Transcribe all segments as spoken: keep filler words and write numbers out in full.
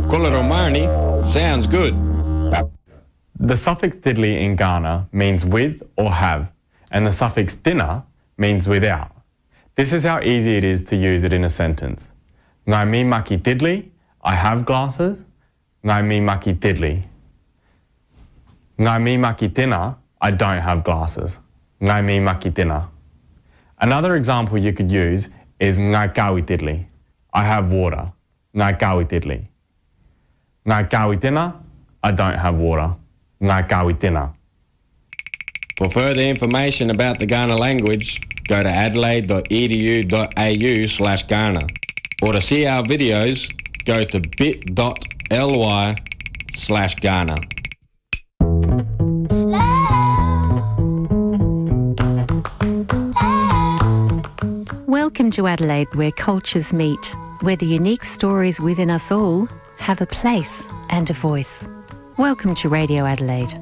Kularomani sounds good. The suffix diddly in Ghana means with or have, and the suffix dina means without. This is how easy it is to use it in a sentence. Ngai mi maki diddly, I have glasses. Ngai mi maki diddly. Ngai mi maki dina, I don't have glasses. Ngai mi maki dina. Another example you could use is ngai kawi diddly, I have water. Ngai kawi diddly. Ngai kawi dina, I don't have water. Ngai kawi dina. For further information about the Ghana language, go to adelaide dot e d u dot a u slash Ghana. Or to see our videos, go to bit dot l y slash Ghana. Welcome to Adelaide, where cultures meet, where the unique stories within us all have a place and a voice. Welcome to Radio Adelaide.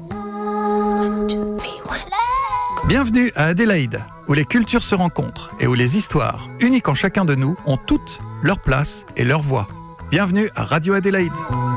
Bienvenue à Adélaïde, où les cultures se rencontrent et où les histoires, uniques en chacun de nous, ont toutes leur place et leur voix. Bienvenue à Radio Adelaide.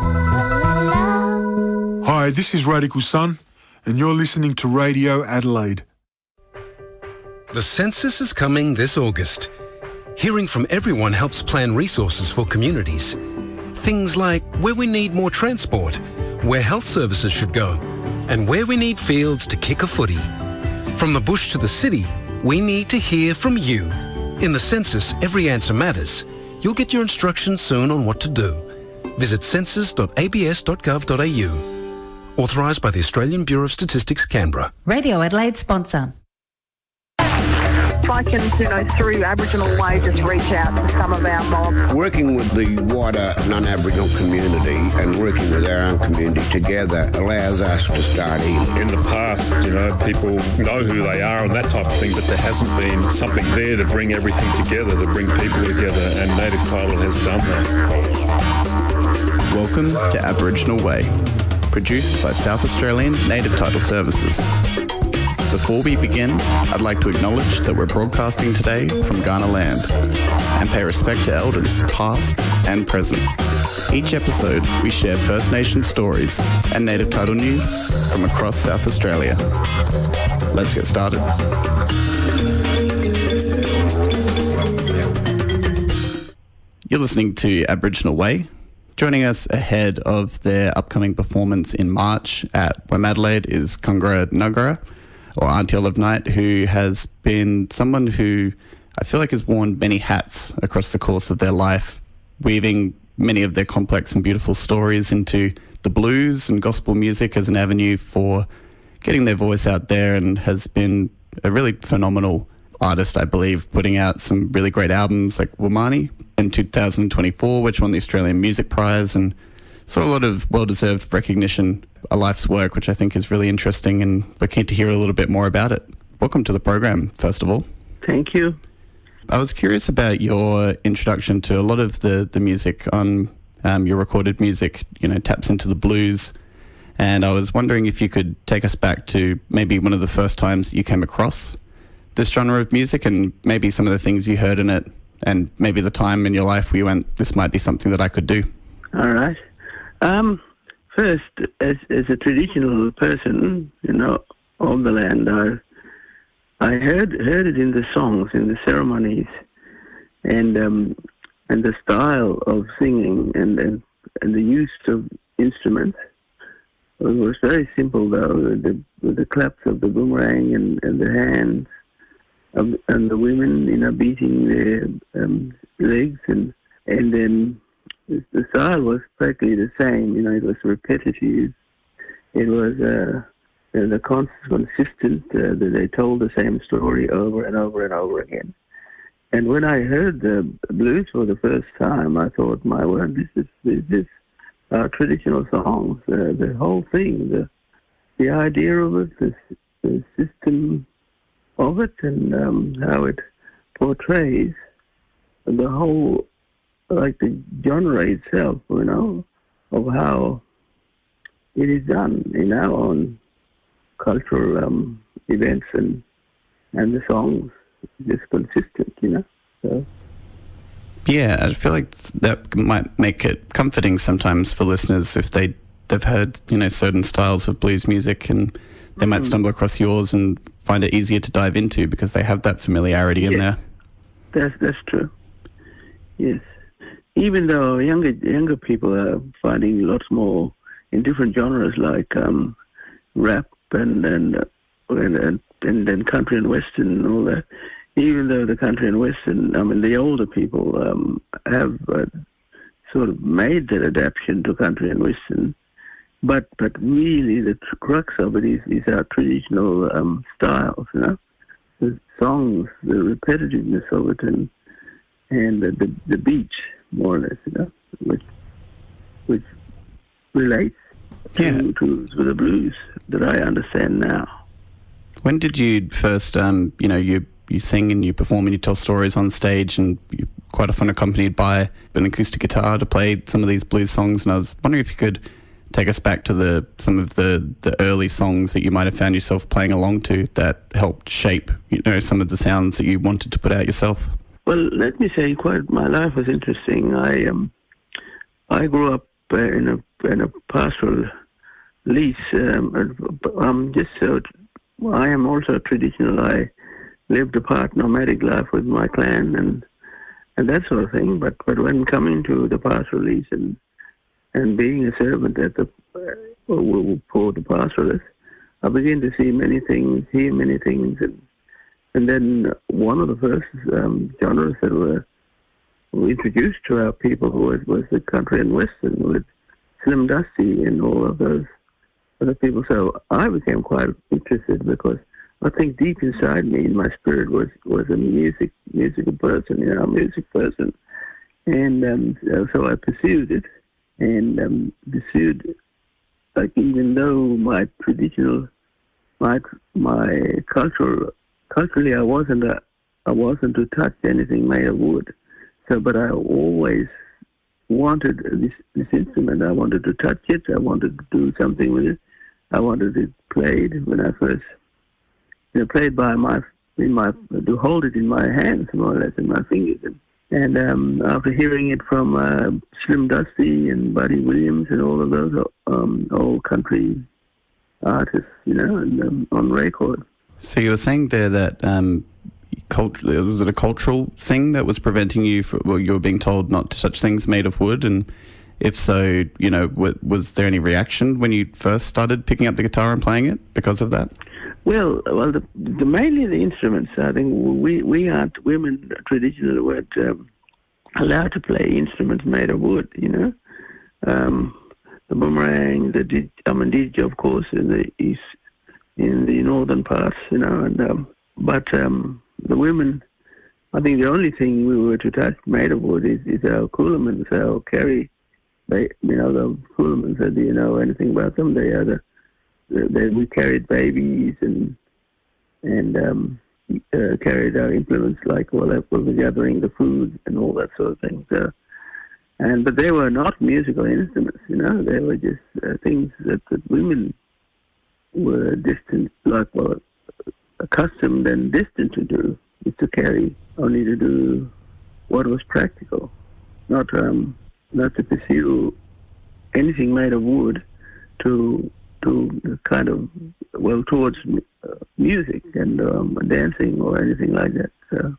Hi, this is Radical Sun, and you're listening to Radio Adelaide. The census is coming this August. Hearing from everyone helps plan resources for communities. Things like where we need more transport, where health services should go, and where we need fields to kick a footy. From the bush to the city, we need to hear from you. In the census, every answer matters. You'll get your instructions soon on what to do. Visit census dot a b s dot gov dot a u. Authorised by the Australian Bureau of Statistics, Canberra. Radio Adelaide sponsor. If I can, you know, through Aboriginal Way, just reach out to some of our mob. Working with the wider non-Aboriginal community and working with our own community together allows us to start in. In the past, you know, people know who they are and that type of thing, but there hasn't been something there to bring everything together, to bring people together, and Native Title has done that. Welcome to Aboriginal Way, produced by South Australian Native Title Services. Before we begin, I'd like to acknowledge that we're broadcasting today from Ghana land and pay respect to elders past and present. Each episode, we share First Nation stories and Native Title news from across South Australia. Let's get started. You're listening to Aboriginal Way. Joining us ahead of their upcoming performance in March at Womadelaide is Kungra Nugara, or Auntie Olive Knight, who has been someone who I feel like has worn many hats across the course of their life, weaving many of their complex and beautiful stories into the blues and gospel music as an avenue for getting their voice out there, and has been a really phenomenal artist, I believe, putting out some really great albums like Womani in two thousand twenty-four, which won the Australian Music Prize, and saw a lot of well-deserved recognition, a life's work, which I think is really interesting, and we're keen to hear a little bit more about it. Welcome to the program, first of all. Thank you. I was curious about your introduction to a lot of the, the music on um, your recorded music, you know, taps into the blues, and I was wondering if you could take us back to maybe one of the first times you came across this genre of music, and maybe some of the things you heard in it, and maybe the time in your life where you went, this might be something that I could do. All right. Um, first, as as a traditional person, you know, of the land, I I heard heard it in the songs, in the ceremonies, and um, and the style of singing and and, and the use of instruments. It was very simple, though, with the, with the claps of the boomerang and, and the hands, of, and the women, you know, beating their um, legs, and and then. The style was practically the same, you know, it was repetitive. It was uh, the consistent, uh, that they told the same story over and over and over again. And when I heard the blues for the first time, I thought, my word, this is this, this uh, traditional songs, uh, the whole thing, the the idea of it, the, the system of it, and um, how it portrays the whole, like the genre itself, you know, of how it is done in our own cultural um, events, and and the songs just consistent, you know. So. Yeah, I feel like that might make it comforting sometimes for listeners if they, they've heard, you know, certain styles of blues music, and they mm. might stumble across yours and find it easier to dive into because they have that familiarity in yes. there. That's, that's true. Yes. Even though younger younger people are finding lots more in different genres like um, rap and and, and and and then country and western and all that. Even though the country and western, I mean, the older people um, have uh, sort of made that adaptation to country and western, but but really the crux of it is, is our traditional um, styles, you know, the songs, the repetitiveness of it, and and the the, the beat, more or less, you know, which which relates to, yeah. to, to the blues that I understand now. When did you first, um, you know, you you sing and you perform and you tell stories on stage, and you're quite often accompanied by an acoustic guitar to play some of these blues songs, and I was wondering if you could take us back to the some of the, the early songs that you might have found yourself playing along to that helped shape, you know, some of the sounds that you wanted to put out yourself. Well, let me say, quite my life was interesting. I um, I grew up uh, in a in a pastoral lease. Um, um, just so I am also traditional. I lived a part nomadic life with my clan and and that sort of thing. But but when coming to the pastoral lease and and being a servant at the uh, for the pastoralist, I began to see many things, hear many things, and. And then one of the first um, genres that were, were introduced to our people was, was the country and western with Slim Dusty and all of those other people. So I became quite interested because I think deep inside me, in my spirit, was, was a music musical person, you know, a music person. And um, so I pursued it and um, pursued, like, even though my traditional, my my cultural Culturally, I wasn't a, I wasn't to touch anything made of wood. So, but I always wanted this this instrument. I wanted to touch it. I wanted to do something with it. I wanted it played when I first, you know, played by my in my to hold it in my hands, more or less, in my fingers. And, and um, after hearing it from uh, Slim Dusty and Buddy Williams and all of those um, old country artists, you know, and, um, on record. So you were saying there that um, cult- was it a cultural thing that was preventing you from, well, you were being told not to touch things made of wood, and if so, you know, w- was there any reaction when you first started picking up the guitar and playing it because of that? Well, well, the, the mainly the instruments. I think we we aren't women traditionally weren't um, allowed to play instruments made of wood. You know, um, the boomerang, the did, I mean, didgeridoo, of course, in the east. In the northern parts, you know, and um, but um, the women, I think the only thing we were to touch made of wood is, is our coolamans, our carry. They, you know, the coolamans. Do you know anything about them? They are the, the they, we carried babies and and um, uh, carried our implements like well, we were gathering the food and all that sort of thing. So, and but they were not musical instruments, you know. They were just uh, things that, that women were distant, like, well, accustomed and distant to do, is to carry, only to do what was practical, not um, not to pursue anything made of wood to to kind of, well, towards uh, music and um, dancing or anything like that. So,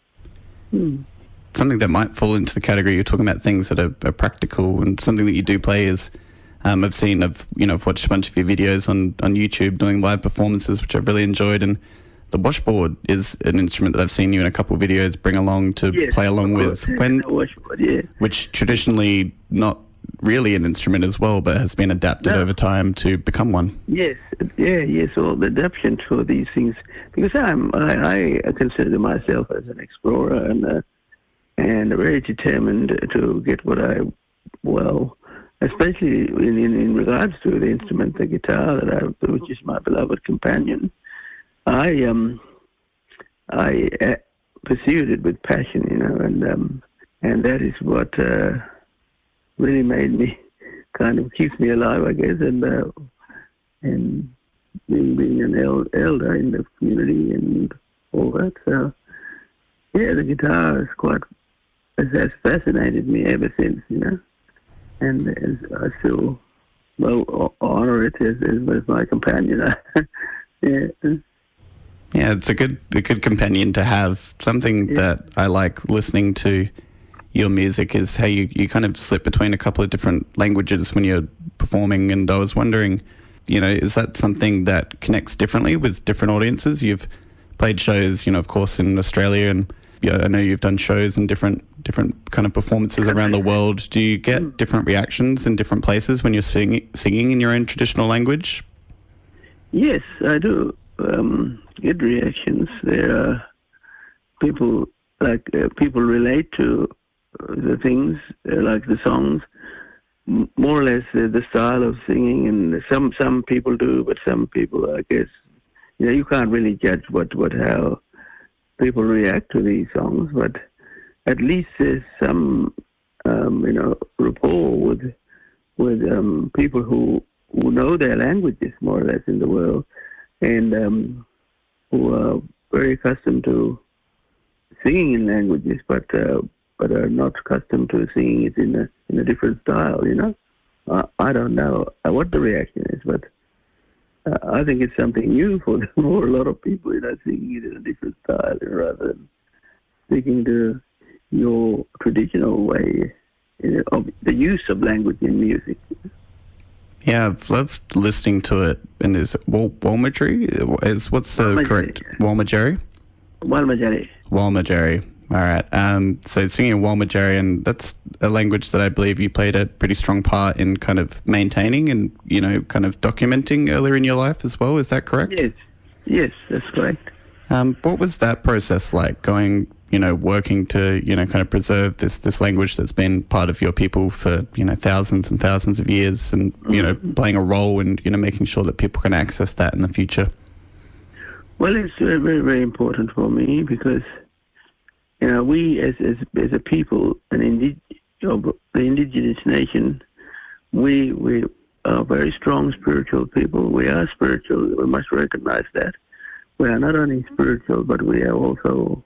hmm. Something that might fall into the category, you're talking about things that are, are practical, and something that you do play is, Um, I've seen, I've you know, I've watched a bunch of your videos on, on YouTube doing live performances, which I've really enjoyed. And the washboard is an instrument that I've seen you in a couple of videos bring along to yes, play along with. When, washboard, yeah. Which traditionally not really an instrument as well, but has been adapted No. over time to become one. Yes, yeah, yes. All the adaptation to these things, because I'm, I, I consider myself as an explorer and uh, and very determined to get what I, well. Especially in, in, in regards to the instrument, the guitar, that I, which is my beloved companion, I um I uh, pursued it with passion, you know, and um, and that is what uh, really made me kind of keeps me alive, I guess, and uh, and being being an el- elder in the community and all that. So yeah, the guitar is quite has, has fascinated me ever since, you know. And as I still, well, honour it as, as my companion. yeah. Yeah, it's a good a good companion to have. Something yeah. that I like listening to your music is how you, you kind of slip between a couple of different languages when you're performing. And I was wondering, you know, is that something that connects differently with different audiences? You've played shows, you know, of course, in Australia, and yeah, I know you've done shows and different different kind of performances around the world. Do you get different reactions in different places when you're singing, singing in your own traditional language? Yes, I do. Um, get reactions. There are people, like, uh, people relate to the things, uh, like the songs, m- more or less uh, the style of singing, and some some people do, but some people, I guess, you know, you can't really judge what, what how people react to these songs, but at least there's some, um, you know, rapport with with um, people who, who know their languages, more or less, in the world, and um, who are very accustomed to singing in languages, but uh, but are not accustomed to singing it in a in a different style. You know, uh, I don't know what the reaction is, but uh, I think it's something new for for a lot of people. You know, singing it in a different style rather than sticking to your traditional way, you know, of the use of language in music. Yeah, I've loved listening to it. And is Wal- Walmajeri? Is what's the Walmajeri, correct yeah. Walmajeri? Walmajeri. Walmajeri. All right. Um, so singing Walmajeri, and that's a language that I believe you played a pretty strong part in kind of maintaining and, you know, kind of documenting earlier in your life as well. Is that correct? Yes. Yes, that's correct. Um, what was that process like, going, you know, working to, you know, kind of preserve this, this language that's been part of your people for, you know, thousands and thousands of years, and, you know, playing a role in, you know, making sure that people can access that in the future? Well, it's very, very, very important for me because, you know, we as as, as a people, an indi- of the indigenous nation, we we are very strong spiritual people. We are spiritual. We must recognize that. We are not only spiritual, but we are also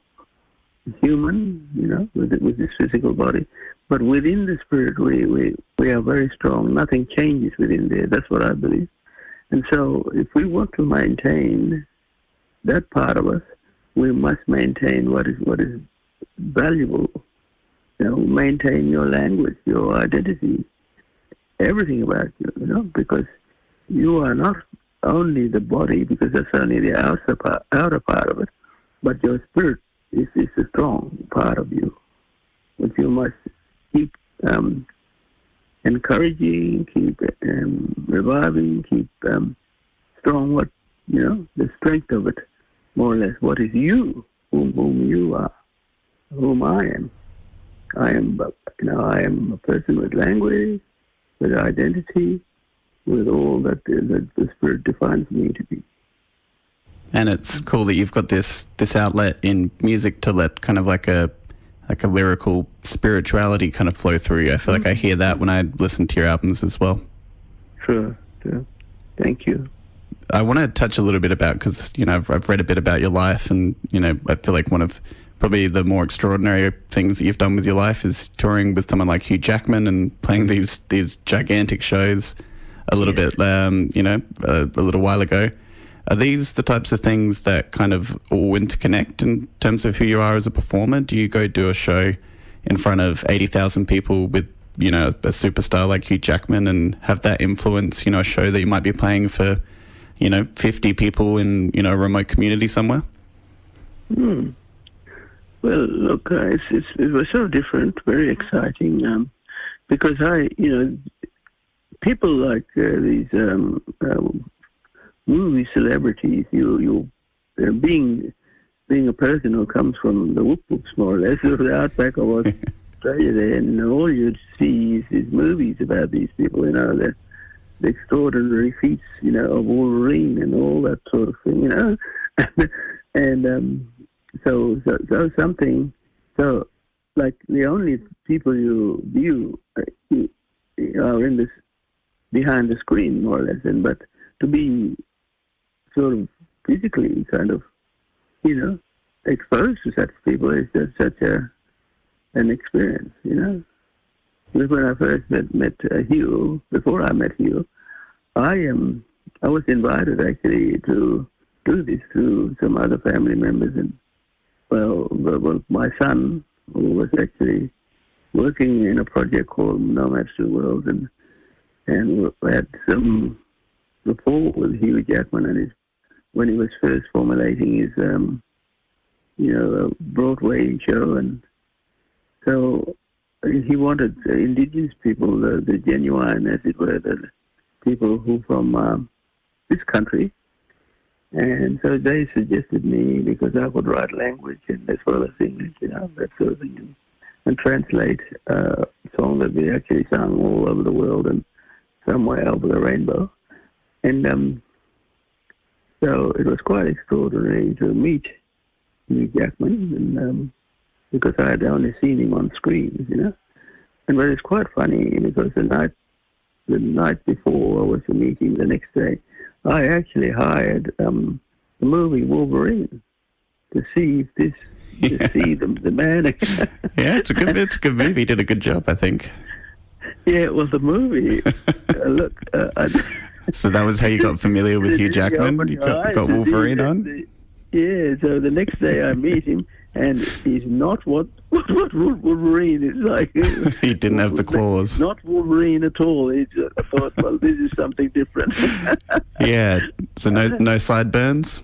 human, you know, with, with this physical body. But within the spirit, we, we, we are very strong. Nothing changes within there. That's what I believe. And so if we want to maintain that part of us, we must maintain what is what is valuable. You know, maintain your language, your identity, everything about you, you know, because you are not only the body, because that's only the outer part, outer part of it, but your spirit is, is a strong part of you, which you must keep um, encouraging, keep um, reviving, keep um, strong what, you know, the strength of it, more or less, what is you, whom, whom you are, whom I am. I am, you know, I am a person with language, with identity, with all that, that the Spirit defines me to be. And it's cool that you've got this this outlet in music to let kind of like a like a lyrical spirituality kind of flow through you. I feel mm-hmm. like I hear that when I listen to your albums as well. Sure, sure. Thank you. I want to touch a little bit about, because, you know, I've, I've read a bit about your life, and, you know, I feel like one of probably the more extraordinary things that you've done with your life is touring with someone like Hugh Jackman and playing these these gigantic shows a little yes. bit, um, you know, a, a little while ago. Are these the types of things that kind of all interconnect in terms of who you are as a performer? Do you go do a show in front of eighty thousand people with, you know, a superstar like Hugh Jackman and have that influence, you know, a show that you might be playing for, you know, fifty people in, you know, a remote community somewhere? Hmm. Well, look, uh, it's, it's, it was so different, very exciting, um, because I, you know, people like uh, these um, uh, movie celebrities, you, you, uh, being being a person who comes from the Whoop Whoops, more or less, of the outback of Australia there, and all you see is, is movies about these people, you know, the, the extraordinary feats, you know, of Wolverine and all that sort of thing, you know, and um, so, so, so something, so, like, the only people you view uh, you, you are in this, behind the screen, more or less, and but to be sort of physically kind of, you know, exposed to such people is just such a an experience, you know. Because when I first met, met uh, Hugh, before I met Hugh, I um, I was invited actually to do this through some other family members, and well, well, my son, who was actually working in a project called Nomads to the World, and and we had some rapport with Hugh Jackman, and his, when he was first formulating his, um, you know, Broadway show, and so he wanted uh, indigenous people, the, the genuine, as it were, the people who from um, this country. And so they suggested me, because I could write language and as well as English, you know, that sort of thing, and, and translate uh, songs that we actually sung all over the world and somewhere over the rainbow. And um, so it was quite extraordinary to meet Hugh Jackman, and um, because I had only seen him on screens, you know. And but it's quite funny because the night, the night before I was to meet him, the next day, I actually hired um, the movie Wolverine to see if this, yeah. to see the, the man. Yeah, it's a good, it's a good movie. He did a good job, I think. Yeah, well, the movie. uh, look, uh, I, so that was how you got familiar with Hugh Jackman. You got, got Wolverine on. The, yeah. So the next day I meet him, and he's not what what, what Wolverine is like. He didn't have the claws. Not Wolverine at all. He just, I thought, well, this is something different. Yeah. So no no sideburns.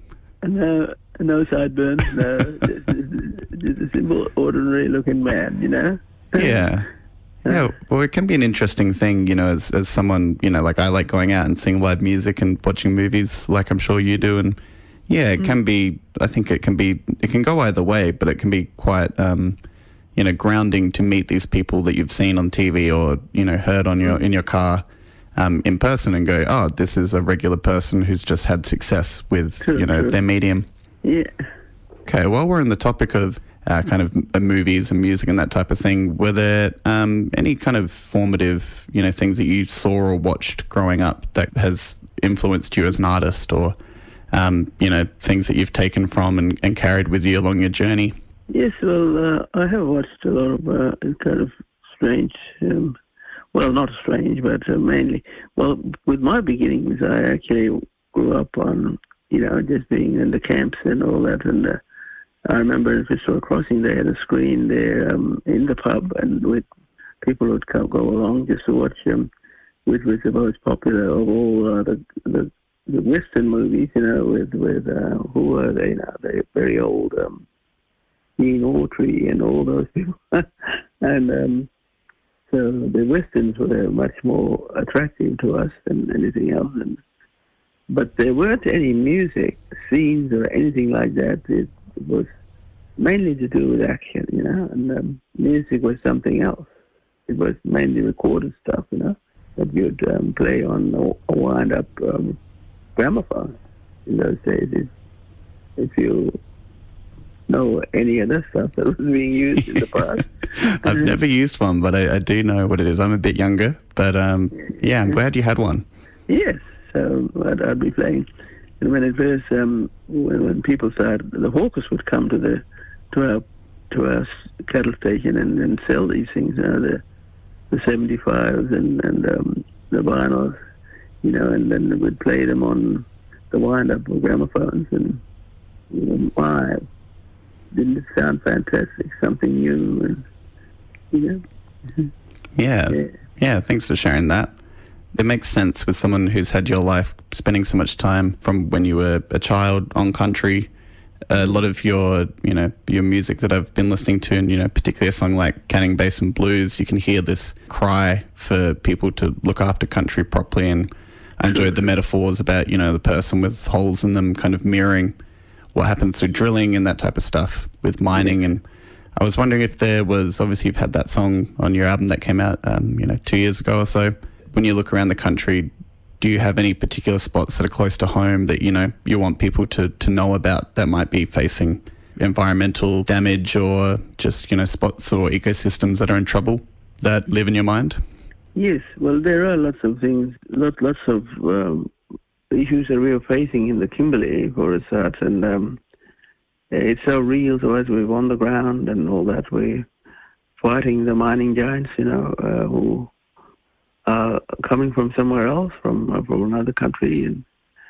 No, no sideburns. No, just, just, just a simple, ordinary-looking man. You know. Yeah. Yeah, well, it can be an interesting thing, you know, as as someone, you know, like I like going out and seeing live music and watching movies, like I'm sure you do, and yeah, it mm. can be, I think it can be, it can go either way, but it can be quite, um, you know, grounding to meet these people that you've seen on T V or, you know, heard on your, in your car um, in person and go, oh, this is a regular person who's just had success with, true, you know, true. their medium. Yeah. Okay, while we're on the topic of Uh, kind of uh, movies and music and that type of thing, were there um, any kind of formative, you know, things that you saw or watched growing up that has influenced you as an artist, or, um, you know, things that you've taken from and, and carried with you along your journey? Yes, well, uh, I have watched a lot of uh, kind of strange, um, well, not strange, but uh, mainly, well, with my beginnings, I actually grew up on, you know, just being in the camps and all that, and uh, I remember in Fitzroy Crossing, they had a screen there um, in the pub, and with people would come, go along just to watch them, um, which was the most popular of all uh, the, the the Western movies, you know, with, with uh, who were they now? They're very old, um, Gene Autry and all those people. And um, so the Westerns were much more attractive to us than anything else. And, but there weren't any music scenes or anything like that. It, It was mainly to do with action, you know, and um, music was something else. It was mainly recorded stuff, you know, that you'd um, play on a, a wind-up um, gramophone in those days. If, if you know any of that stuff that was being used in the past. I've never used one, but I, I do know what it is. I'm a bit younger, but um, yeah, I'm glad you had one. Yes, so I'd, I'd be playing. And when it first, um, when, when people started, the hawkers would come to the to our to our cattle station and, and sell these things, you know, the the seventy-fives and and um, the vinyls, you know, and then we'd play them on the wind-up gramophones, and you know, my, didn't it sound fantastic? Something new, and you know. Yeah, yeah, yeah. Thanks for sharing that. It makes sense with someone who's had your life spending so much time from when you were a child on country. A lot of your, you know, your music that I've been listening to, and, you know, particularly a song like Canning Basin Blues, you can hear this cry for people to look after country properly. And I enjoyed the metaphors about, you know, the person with holes in them kind of mirroring what happens through drilling and that type of stuff with mining. And I was wondering if there was, obviously you've had that song on your album that came out, um, you know, two years ago or so. When you look around the country, do you have any particular spots that are close to home that, you know, you want people to, to know about that might be facing environmental damage, or just, you know, spots or ecosystems that are in trouble that live in your mind? Yes, well, there are lots of things, lot, lots of um, issues that we are facing in the Kimberley, for a start, and um, it's so real to us. We're on the ground and all that. We fighting the mining giants, you know, uh, who are coming from somewhere else, from uh, from another country, and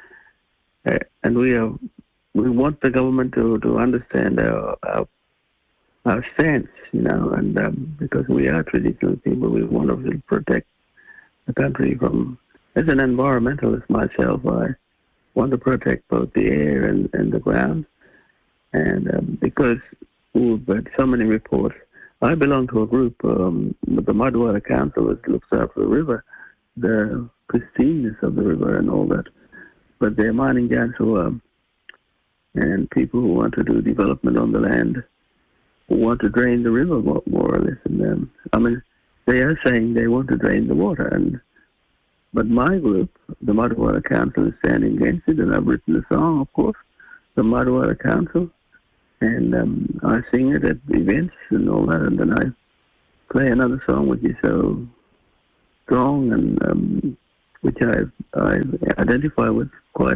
uh, and we are we want the government to, to understand our, our our stance, you know, and um, because we are traditional people, we want to protect the country from. As an environmentalist myself, I want to protect both the air and, and the ground, and um, because we've had so many reports. I belong to a group, um, the Mudwater Council, that looks after the river, the pristineness of the river and all that. But they're mining giants who are, and people who want to do development on the land, who want to drain the river more, more or less. And um, I mean, they are saying they want to drain the water, and but my group, the Mudwater Council, is standing against it, and I've written a song, of course, the Mudwater Council. And um, I sing it at events and all that, and then I play another song which is so strong and um, which I I identify with quite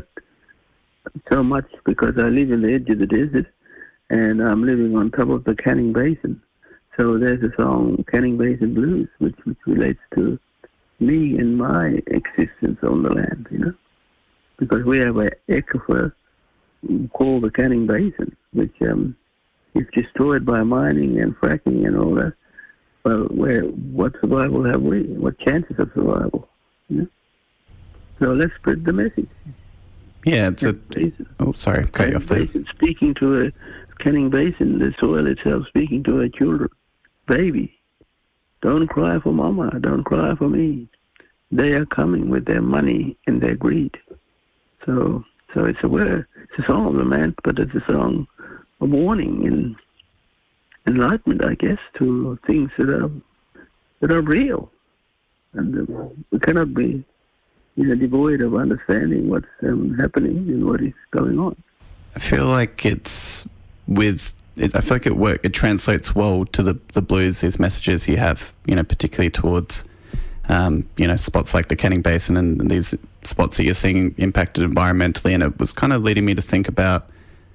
so much because I live in the edge of the desert and I'm living on top of the Canning Basin. So there's a song, Canning Basin Blues, which, which relates to me and my existence on the land, you know, because we have an aquifer called the Canning Basin, which um, is destroyed by mining and fracking and all that. Well, where what survival have we? What chances of survival? You know? So let's spread the message. Yeah, it's a. Oh, sorry, cut you off there. Speaking to a Canning Basin, the soil itself speaking to our children, baby, don't cry for mama, don't cry for me. They are coming with their money and their greed. So. So it's a word, it's a song of lament, but it's a song of warning and enlightenment, I guess, to things that are that are real, and uh, we cannot be, you know, devoid of understanding what's um, happening and what is going on. I feel like it's with. It, I feel like it work. It translates well to the the blues. These messages you have, you know, particularly towards. Um, you know, spots like the Canning Basin and, and these spots that you're seeing impacted environmentally. And it was kind of leading me to think about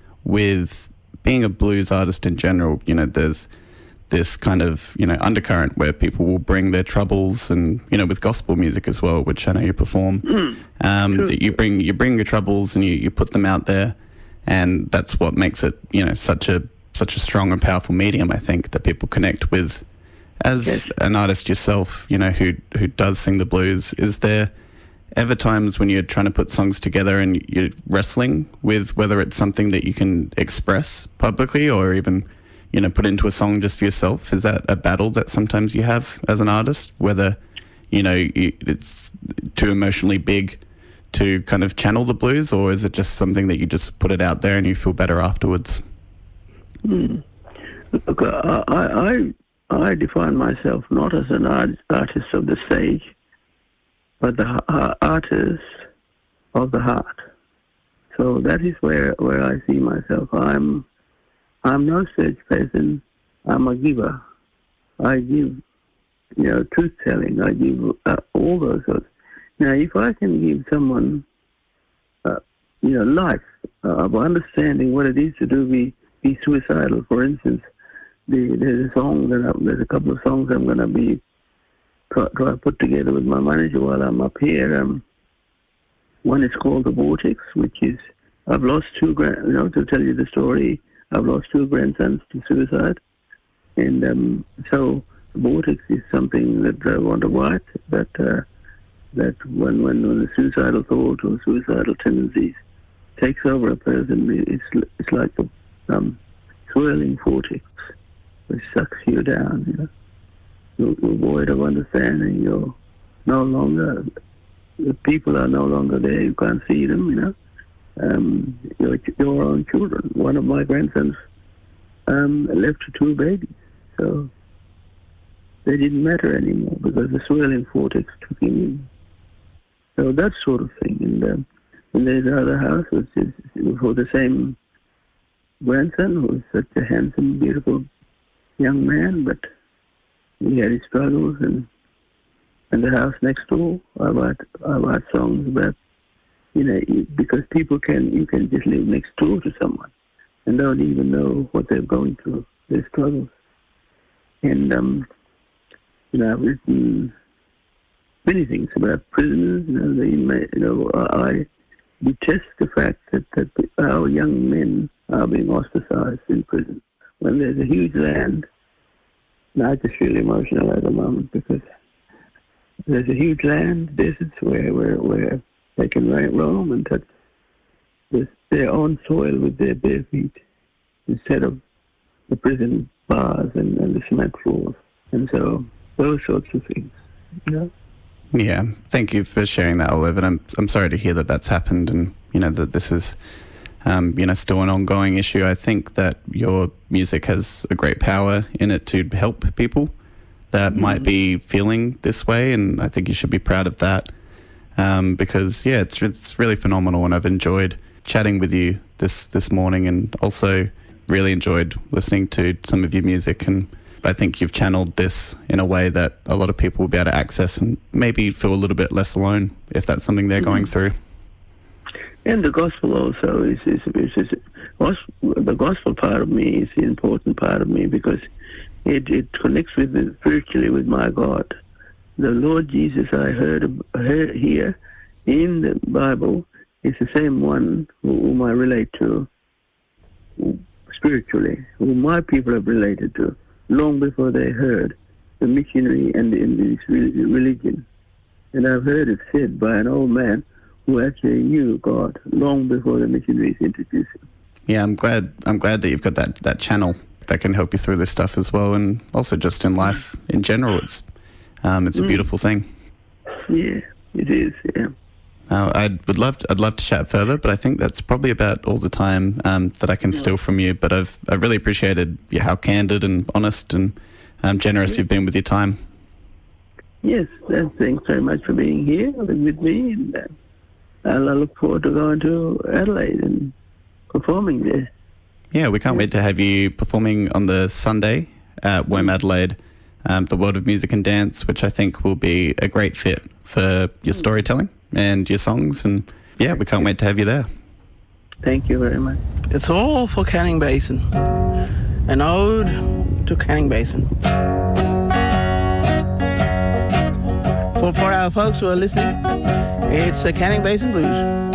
with being a blues artist in general, you know, there's this kind of, you know, undercurrent where people will bring their troubles and, you know, with gospel music as well, which I know you perform, mm, um, sure. that you bring, you bring your troubles and you, you put them out there. And that's what makes it, you know, such a, such a strong and powerful medium, I think, that people connect with. As yes. an artist yourself, you know, who who does sing the blues, is there ever times when you're trying to put songs together and you're wrestling with whether it's something that you can express publicly or even, you know, put into a song just for yourself? Is that a battle that sometimes you have as an artist, whether, you know, you, it's too emotionally big to kind of channel the blues, or is it just something that you just put it out there and you feel better afterwards? Hmm. Look, I... I I define myself not as an art, artist of the stage, but the uh, artist of the heart. So that is where, where I see myself. I'm I'm no stage person. I'm a giver. I give, you know, truth telling. I give uh, all those sorts. Now, if I can give someone, uh, you know, life uh, of understanding what it is to do be be suicidal, for instance. The, there's a song that I'm, there's a couple of songs I'm going to be try, try to put together with my manager while I'm up here. Um, one is called The Vortex, which is I've lost two grand. You know, to tell you the story, I've lost two grandsons to suicide, and um, so The Vortex is something that I want to write. That uh, that when when when the suicidal thought or suicidal tendencies takes over a person, it's it's like a um, swirling vortex. Which sucks you down, you know. You're, you're void of understanding. You're no longer, the people are no longer there. You can't see them, you know. Um, your, your own children. One of my grandsons um, left two babies, so they didn't matter anymore because the swirling vortex took him in. So that sort of thing. And, um, and there's another house which is for the same grandson who is such a handsome, beautiful young man, but he had his struggles, and and the house next door, I write I write songs about, you know, because people can you can just live next door to someone and don't even know what they're going through, their struggles. And, um, you know, I've written many things about prisoners. You know, the inmate, you know, I detest the fact that, that our young men are being ostracized in prison when there's a huge land. And I just feel emotional at the moment because there's a huge land, deserts where, where, where they can roam and touch this, their own soil with their bare feet instead of the prison bars and, and the cement floors. And so those sorts of things, you know. Yeah, thank you for sharing that, Olive. And I'm I'm sorry to hear that that's happened, and you know that this is, um, you know, still an ongoing issue. I think that your music has a great power in it to help people that mm. might be feeling this way, and I think you should be proud of that. Um, because yeah, it's it's really phenomenal, and I've enjoyed chatting with you this this morning, and also really enjoyed listening to some of your music. And I think you've channeled this in a way that a lot of people will be able to access and maybe feel a little bit less alone if that's something they're mm-hmm. going through. And the gospel also is, is, is, is, is the gospel part of me is the important part of me because it, it connects with the, spiritually with my God. The Lord Jesus I heard, heard here in the Bible is the same one whom I relate to spiritually, whom my people have related to long before they heard the missionary and in this religion. And I've heard it said by an old man who actually knew God long before the missionaries introduced him. Yeah, I'm glad I'm glad that you've got that, that channel that can help you through this stuff as well, and also just in life in general. It's um, it's a beautiful mm. thing. Yeah, it is, yeah. Uh, I would love to, I'd love to chat further, but I think that's probably about all the time um, that I can yeah. steal from you. But I've I've really appreciated yeah, how candid and honest and um, generous yeah. you've been with your time. Yes, uh, thanks very much for being here with me, and uh, I look forward to going to Adelaide and performing there. Yeah, we can't yeah. wait to have you performing on the Sunday at W A M Adelaide, um, the World of Music and Dance, which I think will be a great fit for your storytelling and your songs, and yeah, we can't wait to have you there. Thank you very much. It's all for Canning Basin. An ode to Canning Basin. For, for our folks who are listening, it's the Canning Basin Blues.